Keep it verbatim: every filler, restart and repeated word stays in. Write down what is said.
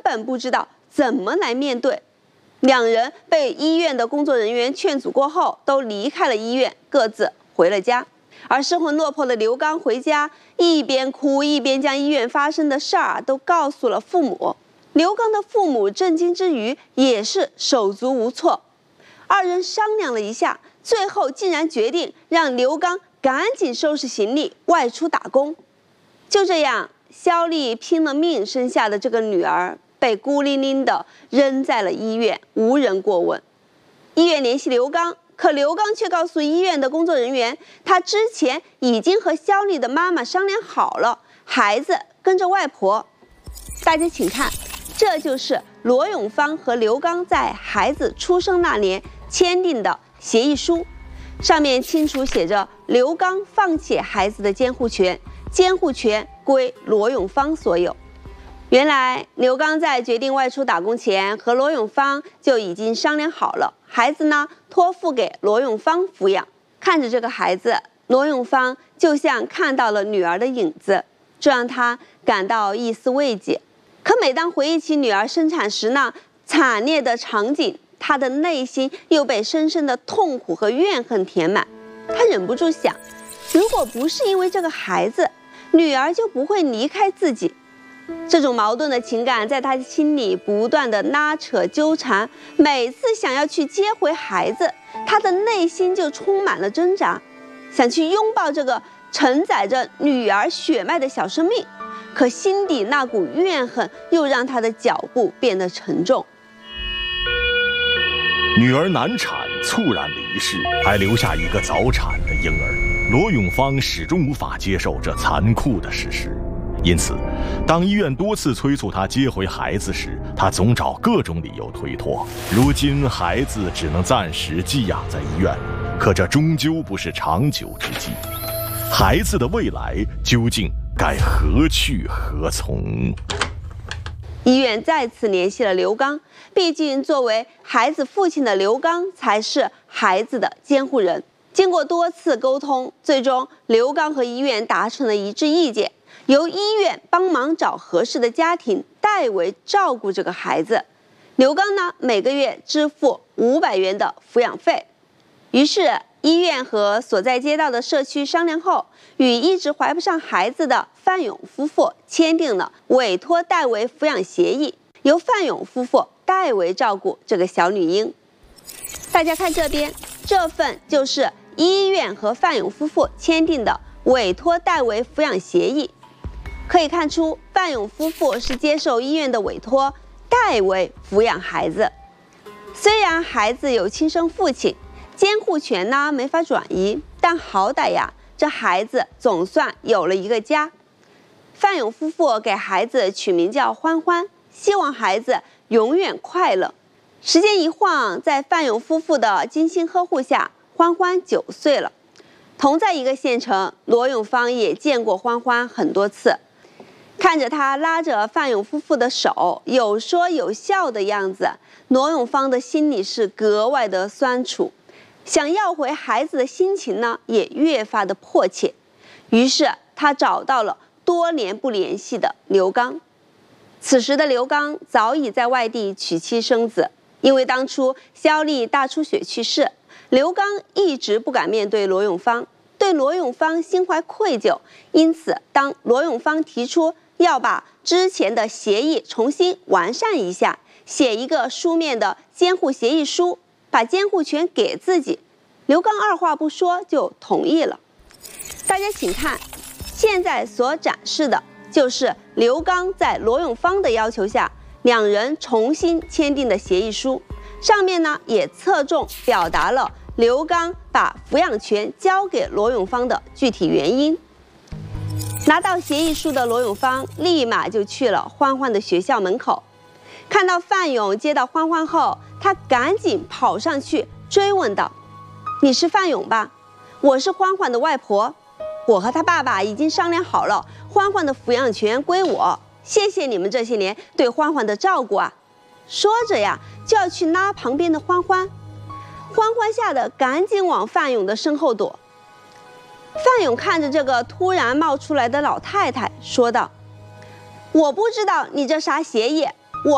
本不知道怎么来面对。两人被医院的工作人员劝阻过后，都离开了医院，各自回了家。而失魂落魄的刘刚回家，一边哭一边将医院发生的事儿都告诉了父母。刘刚的父母震惊之余，也是手足无措。二人商量了一下，最后竟然决定让刘刚赶紧收拾行李外出打工。就这样，肖丽拼了命生下的这个女儿被孤零零地扔在了医院，无人过问。医院联系刘刚，可刘刚却告诉医院的工作人员，他之前已经和肖丽的妈妈商量好了，孩子跟着外婆。大家请看，这就是罗永芳和刘刚在孩子出生那年签订的协议书，上面清楚写着刘刚放弃孩子的监护权，监护权归罗永芳所有。原来刘刚在决定外出打工前，和罗永芳就已经商量好了，孩子呢托付给罗永芳抚养。看着这个孩子，罗永芳就像看到了女儿的影子，这让他感到一丝慰藉。可每当回忆起女儿生产时那惨烈的场景，他的内心又被深深的痛苦和怨恨填满。他忍不住想，如果不是因为这个孩子，女儿就不会离开自己。这种矛盾的情感在他心里不断的拉扯纠缠，每次想要去接回孩子，他的内心就充满了挣扎，想去拥抱这个承载着女儿血脉的小生命，可心底那股怨恨又让他的脚步变得沉重。 女儿难产猝然离世，还留下一个早产的婴儿，罗永芳始终无法接受这残酷的事实。因此，当医院多次催促他接回孩子时，他总找各种理由推脱。如今孩子只能暂时寄养在医院，可这终究不是长久之计。孩子的未来究竟该何去何从？ 医院再次联系了刘刚，毕竟作为孩子父亲的刘刚才是孩子的监护人。经过多次沟通，最终刘刚和医院达成了一致意见，由医院帮忙找合适的家庭代为照顾这个孩子。刘刚呢，每个月支付五百元的抚养费。于是医院和所在街道的社区商量后，与一直怀不上孩子的范勇夫妇签订了委托代为抚养协议，由范勇夫妇代为照顾这个小女婴。大家看这边，这份就是医院和范勇夫妇签订的委托代为抚养协议。可以看出，范勇夫妇是接受医院的委托，代为抚养孩子。虽然孩子有亲生父亲，监护权呢没法转移，但好歹呀，这孩子总算有了一个家。范勇夫妇给孩子取名叫欢欢，希望孩子永远快乐。时间一晃，在范勇夫妇的精心呵护下，欢欢九岁了。同在一个县城，罗永芳也见过欢欢很多次。看着他拉着范勇夫妇的手，有说有笑的样子，罗永芳的心里是格外的酸楚，想要回孩子的心情呢，也越发的迫切。于是他找到了多年不联系的刘刚。此时的刘刚早已在外地娶妻生子，因为当初肖丽大出血去世，刘刚一直不敢面对罗永芳，对罗永芳心怀愧疚。因此当罗永芳提出要把之前的协议重新完善一下，写一个书面的监护协议书，把监护权给自己，刘刚二话不说就同意了。大家请看，现在所展示的就是刘刚在罗永芳的要求下，两人重新签订的协议书，上面呢也侧重表达了刘刚把抚养权交给罗永芳的具体原因。拿到协议书的罗永芳立马就去了欢欢的学校门口，看到范勇接到欢欢后，他赶紧跑上去追问道：“你是范勇吧？我是欢欢的外婆，我和他爸爸已经商量好了，欢欢的抚养权归我，谢谢你们这些年对欢欢的照顾啊。”说着呀，就要去拉旁边的欢欢。欢欢吓得赶紧往范勇的身后躲。范勇看着这个突然冒出来的老太太说道：“我不知道你这啥协议，